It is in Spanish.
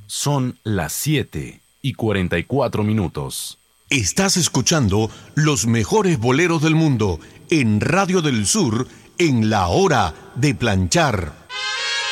Son las 7:44. Estás escuchando los mejores boleros del mundo en Radio del Sur en La Hora de Planchar.